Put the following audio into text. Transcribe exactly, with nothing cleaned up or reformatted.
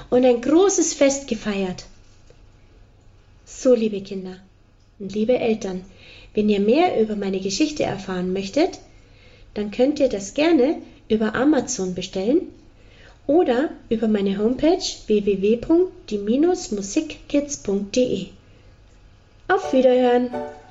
und ein großes Fest gefeiert. So, liebe Kinder und liebe Eltern, wenn ihr mehr über meine Geschichte erfahren möchtet, dann könnt ihr das gerne über Amazon bestellen oder über meine Homepage w w w punkt die Bindestrich musikkids punkt de. Auf Wiederhören!